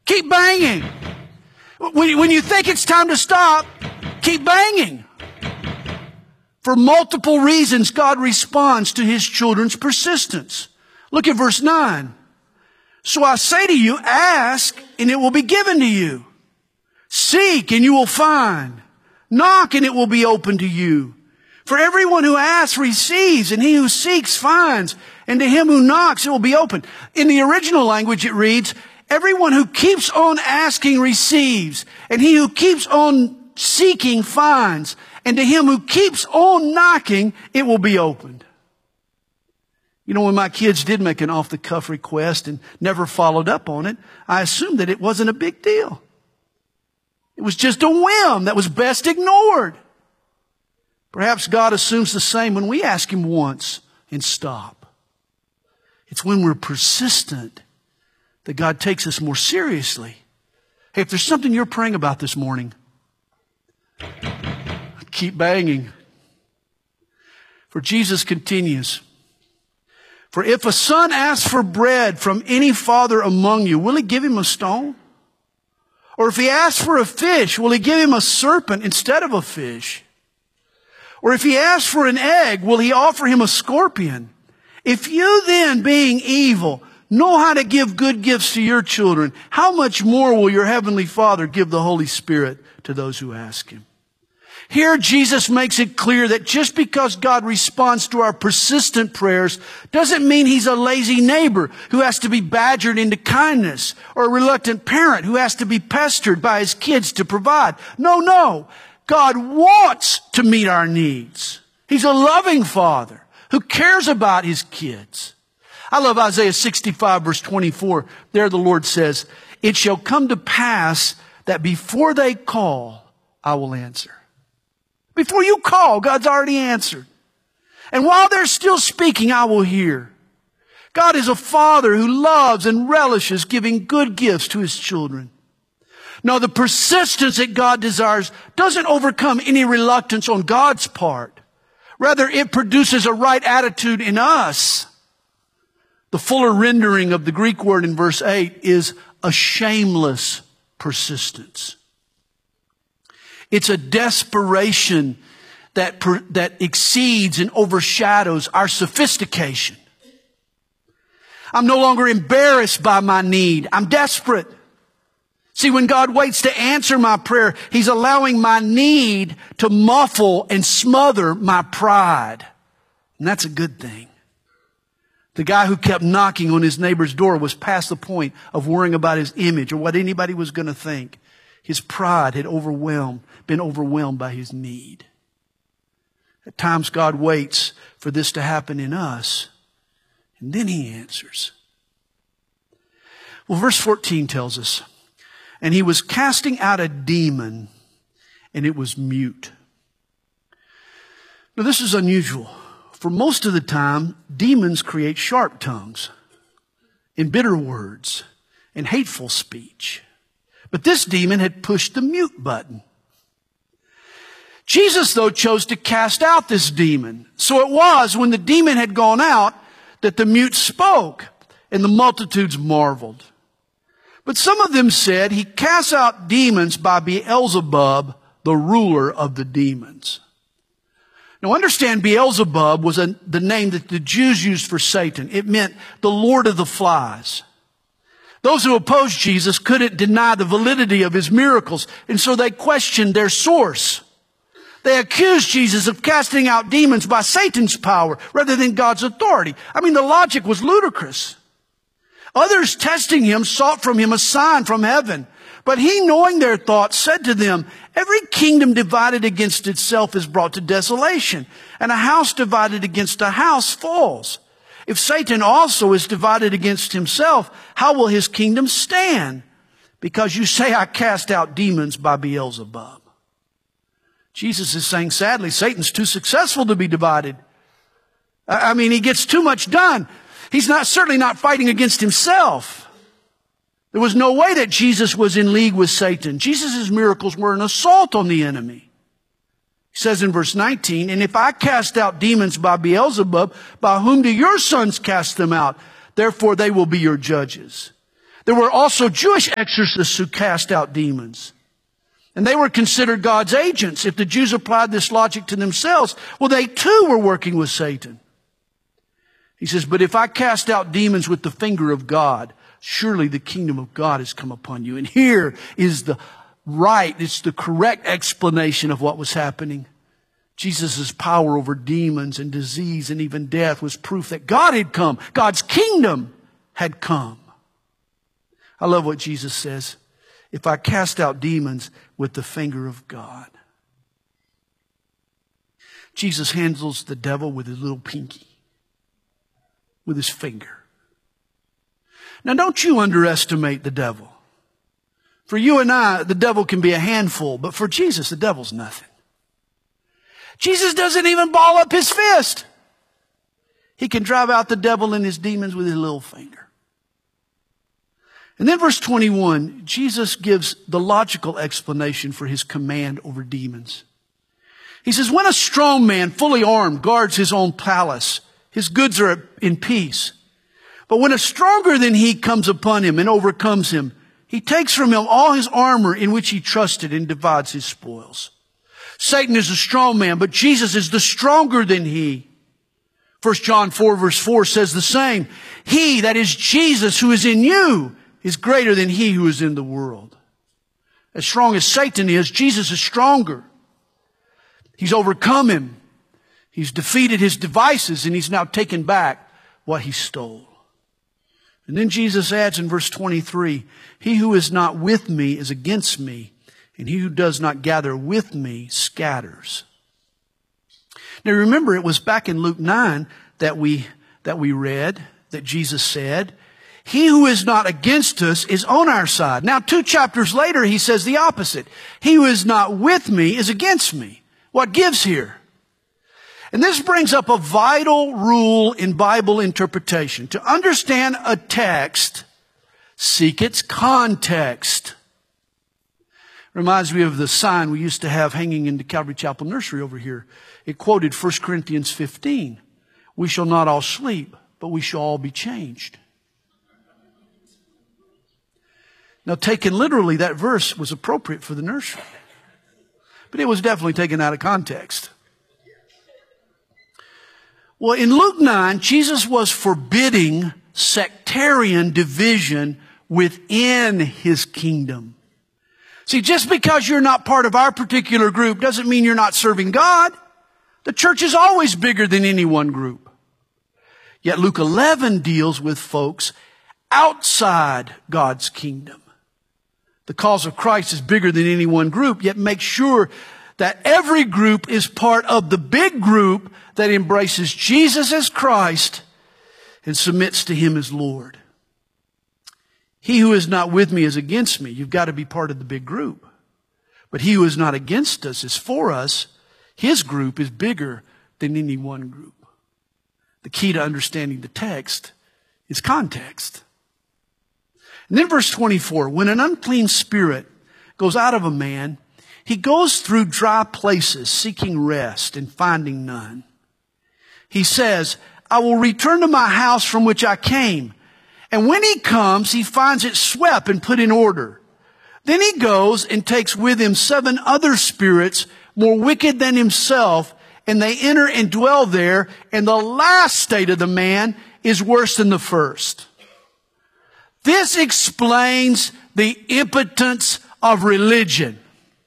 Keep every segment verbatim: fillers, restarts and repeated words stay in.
Keep banging. When, when you think it's time to stop, keep banging. For multiple reasons, God responds to His children's persistence. Look at verse nine. So I say to you, ask, and it will be given to you. Seek, and you will find. Knock, and it will be open to you. For everyone who asks receives, and he who seeks finds, and to him who knocks it will be opened. In the original language it reads, everyone who keeps on asking receives, and he who keeps on seeking finds, and to him who keeps on knocking it will be opened. You know, when my kids did make an off-the-cuff request and never followed up on it, I assumed that it wasn't a big deal. It was just a whim that was best ignored. Perhaps God assumes the same when we ask Him once and stop. It's when we're persistent that God takes us more seriously. Hey, if there's something you're praying about this morning, keep banging. For Jesus continues, for if a son asks for bread from any father among you, will he give him a stone? Or if he asks for a fish, will he give him a serpent instead of a fish? Or if he asks for an egg, will he offer him a scorpion? If you then, being evil, know how to give good gifts to your children, how much more will your heavenly Father give the Holy Spirit to those who ask Him? Here Jesus makes it clear that just because God responds to our persistent prayers doesn't mean He's a lazy neighbor who has to be badgered into kindness, or a reluctant parent who has to be pestered by his kids to provide. No, no. God wants to meet our needs. He's a loving Father who cares about His kids. I love Isaiah sixty-five verse twenty-four. There the Lord says, it shall come to pass that before they call, I will answer. Before you call, God's already answered. And while they're still speaking, I will hear. God is a Father who loves and relishes giving good gifts to His children. Now, the persistence that God desires doesn't overcome any reluctance on God's part. Rather, it produces a right attitude in us. The fuller rendering of the Greek word in verse eight is a shameless persistence. It's a desperation that, per, that exceeds and overshadows our sophistication. I'm no longer embarrassed by my need. I'm desperate. See, when God waits to answer my prayer, He's allowing my need to muffle and smother my pride. And that's a good thing. The guy who kept knocking on his neighbor's door was past the point of worrying about his image or what anybody was going to think. His pride had overwhelmed, been overwhelmed by his need. At times God waits for this to happen in us, and then He answers. Well, verse fourteen tells us, and he was casting out a demon, and it was mute. Now this is unusual. For most of the time, demons create sharp tongues and bitter words and hateful speech. But this demon had pushed the mute button. Jesus, though, chose to cast out this demon. So it was when the demon had gone out that the mute spoke, and the multitudes marveled. But some of them said, He casts out demons by Beelzebub, the ruler of the demons. Now understand, Beelzebub was a, the name that the Jews used for Satan. It meant the Lord of the Flies. Those who opposed Jesus couldn't deny the validity of His miracles, and so they questioned their source. They accused Jesus of casting out demons by Satan's power rather than God's authority. I mean, the logic was ludicrous. Others, testing Him, sought from Him a sign from heaven. But He, knowing their thoughts, said to them, every kingdom divided against itself is brought to desolation, and a house divided against a house falls. If Satan also is divided against himself, how will his kingdom stand? Because you say, I cast out demons by Beelzebub. Jesus is saying, sadly, Satan's too successful to be divided. I mean, he gets too much done. He's not certainly not fighting against himself. There was no way that Jesus was in league with Satan. Jesus' miracles were an assault on the enemy. He says in verse nineteen, and if I cast out demons by Beelzebub, by whom do your sons cast them out? Therefore they will be your judges. There were also Jewish exorcists who cast out demons. And they were considered God's agents. If the Jews applied this logic to themselves, well, they too were working with Satan. He says, but if I cast out demons with the finger of God, surely the kingdom of God has come upon you. And here is the right, it's the correct explanation of what was happening. Jesus' power over demons and disease and even death was proof that God had come. God's kingdom had come. I love what Jesus says. If I cast out demons with the finger of God. Jesus handles the devil with his little pinky. With his finger. Now don't you underestimate the devil. For you and I, the devil can be a handful. But for Jesus, the devil's nothing. Jesus doesn't even ball up his fist. He can drive out the devil and his demons with his little finger. And then verse twenty-one, Jesus gives the logical explanation for his command over demons. He says, when a strong man, fully armed, guards his own palace, his goods are in peace. But when a stronger than he comes upon him and overcomes him, he takes from him all his armor in which he trusted and divides his spoils. Satan is a strong man, but Jesus is the stronger than he. First John four verse four says the same. He, that is Jesus, who is in you, is greater than he who is in the world. As strong as Satan is, Jesus is stronger. He's overcome him. He's defeated his devices, and he's now taken back what he stole. And then Jesus adds in verse twenty-three, he who is not with me is against me, and he who does not gather with me scatters. Now remember, it was back in Luke nine that we, that we read, that Jesus said, he who is not against us is on our side. Now, two chapters later, he says the opposite. He who is not with me is against me. What gives here? And this brings up a vital rule in Bible interpretation. To understand a text, seek its context. Reminds me of the sign we used to have hanging in the Calvary Chapel nursery over here. It quoted First Corinthians fifteen. We shall not all sleep, but we shall all be changed. Now, taken literally, that verse was appropriate for the nursery. But it was definitely taken out of context. Well, in Luke nine, Jesus was forbidding sectarian division within his kingdom. See, just because you're not part of our particular group doesn't mean you're not serving God. The church is always bigger than any one group. Yet Luke eleven deals with folks outside God's kingdom. The cause of Christ is bigger than any one group, yet make sure that every group is part of the big group that embraces Jesus as Christ and submits to him as Lord. He who is not with me is against me. You've got to be part of the big group. But he who is not against us is for us. His group is bigger than any one group. The key to understanding the text is context. And then verse twenty-four, when an unclean spirit goes out of a man, he goes through dry places seeking rest and finding none. He says, I will return to my house from which I came. And when he comes, he finds it swept and put in order. Then he goes and takes with him seven other spirits more wicked than himself, and they enter and dwell there, and the last state of the man is worse than the first. This explains the impotence of religion.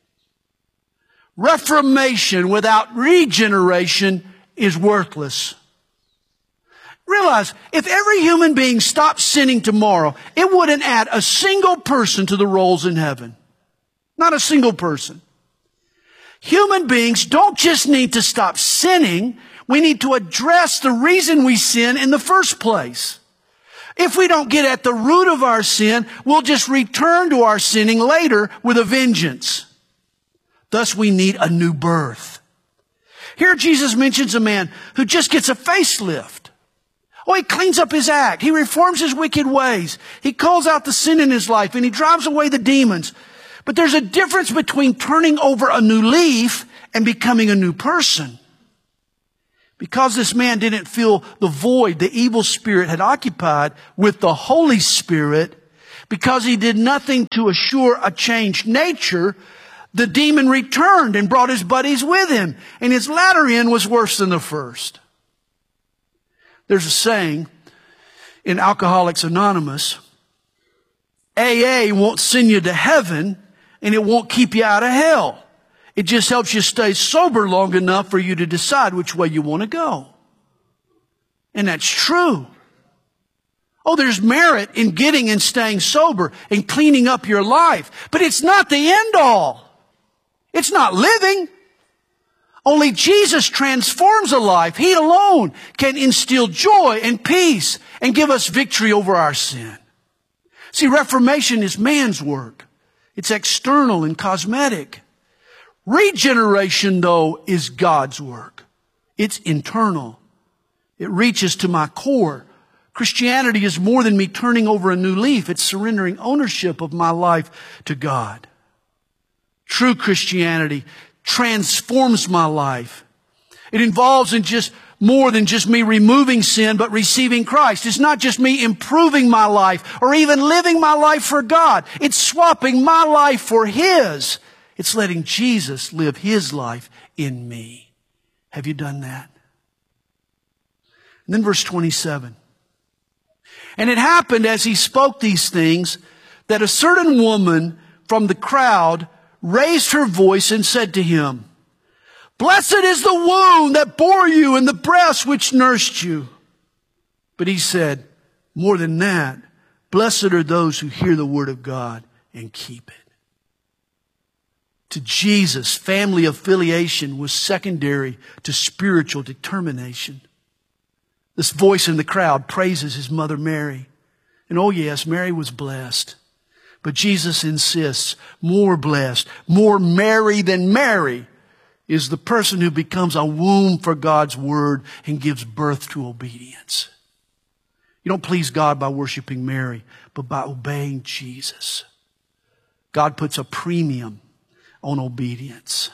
Reformation without regeneration is worthless. Realize, if every human being stopped sinning tomorrow, it wouldn't add a single person to the rolls in heaven. Not a single person. Human beings don't just need to stop sinning. We need to address the reason we sin in the first place. If we don't get at the root of our sin, we'll just return to our sinning later with a vengeance. Thus, we need a new birth. Here Jesus mentions a man who just gets a facelift. Oh, he cleans up his act. He reforms his wicked ways. He calls out the sin in his life and he drives away the demons. But there's a difference between turning over a new leaf and becoming a new person. Because this man didn't fill the void the evil spirit had occupied with the Holy Spirit, Because he did nothing to assure a changed nature, the demon returned and brought his buddies with him. And his latter end was worse than the first. There's a saying in Alcoholics Anonymous, A A won't send you to heaven and it won't keep you out of hell. It just helps you stay sober long enough for you to decide which way you want to go. And that's true. Oh, there's merit in getting and staying sober and cleaning up your life. But it's not the end all. It's not living. Only Jesus transforms a life. He alone can instill joy and peace and give us victory over our sin. See, reformation is man's work. It's external and cosmetic. Regeneration, though, is God's work. It's internal. It reaches to my core. Christianity is more than me turning over a new leaf. It's surrendering ownership of my life to God. True Christianity transforms my life. It involves in just more than just me removing sin, but receiving Christ. It's not just me improving my life or even living my life for God. It's swapping my life for His. It's letting Jesus live His life in me. Have you done that? And then verse twenty-seven. And it happened as he spoke these things that a certain woman from the crowd raised her voice and said to him, Blessed is the womb that bore you and the breast which nursed you. But he said, more than that, blessed are those who hear the word of God and keep it. To Jesus, family affiliation was secondary to spiritual determination. This voice in the crowd praises his mother Mary. And oh yes, Mary was blessed. But Jesus insists, more blessed, more Mary than Mary is the person who becomes a womb for God's word and gives birth to obedience. You don't please God by worshiping Mary, but by obeying Jesus. God puts a premium on obedience.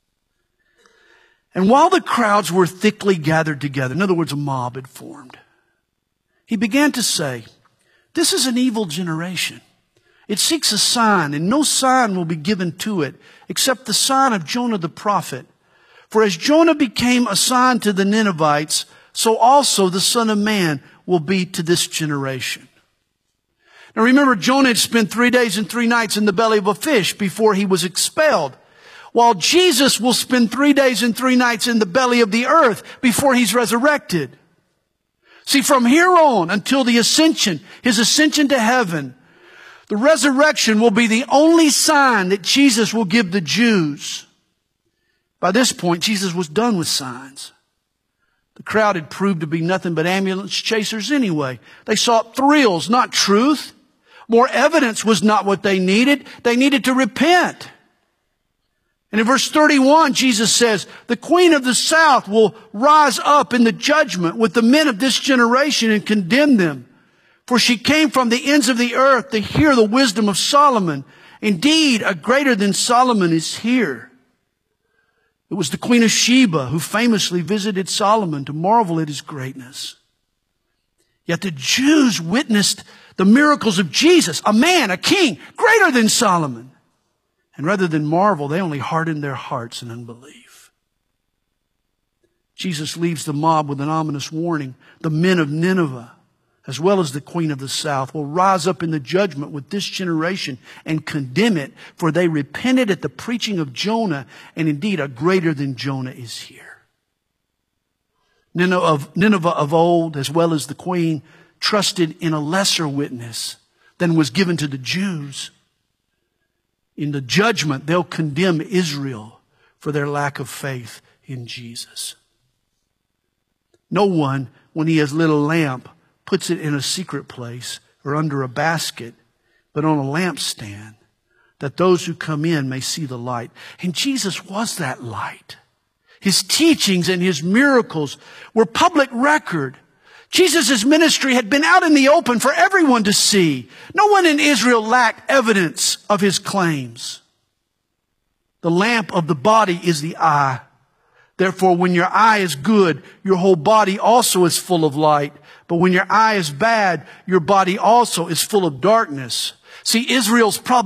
And while the crowds were thickly gathered together, in other words, a mob had formed, he began to say, This is an evil generation. It seeks a sign, and no sign will be given to it, except the sign of Jonah the prophet. For as Jonah became a sign to the Ninevites, so also the Son of Man will be to this generation. Now remember, Jonah had spent three days and three nights in the belly of a fish before he was expelled, while Jesus will spend three days and three nights in the belly of the earth before he's resurrected. See, from here on until the ascension, his ascension to heaven, the resurrection will be the only sign that Jesus will give the Jews. By this point, Jesus was done with signs. The crowd had proved to be nothing but ambulance chasers anyway. They sought thrills, not truth. More evidence was not what they needed. They needed to repent. And in verse thirty-one, Jesus says, the queen of the south will rise up in the judgment with the men of this generation and condemn them. For she came from the ends of the earth to hear the wisdom of Solomon. Indeed, a greater than Solomon is here. It was the Queen of Sheba who famously visited Solomon to marvel at his greatness. Yet the Jews witnessed the miracles of Jesus, a man, a king, greater than Solomon. And rather than marvel, they only hardened their hearts in unbelief. Jesus leaves the mob with an ominous warning. The men of Nineveh, as well as the queen of the south, will rise up in the judgment with this generation and condemn it, for they repented at the preaching of Jonah, and indeed a greater than Jonah is here. Nineveh of, Nineveh of old, as well as the queen, trusted in a lesser witness than was given to the Jews. In the judgment, they'll condemn Israel for their lack of faith in Jesus. No one, when he has lit a lamp, puts it in a secret place or under a basket, but on a lampstand, that those who come in may see the light. And Jesus was that light. His teachings and his miracles were public record. Jesus' ministry had been out in the open for everyone to see. No one in Israel lacked evidence of his claims. The lamp of the body is the eye. Therefore, when your eye is good, your whole body also is full of light. But when your eye is bad, your body also is full of darkness. See, Israel's problem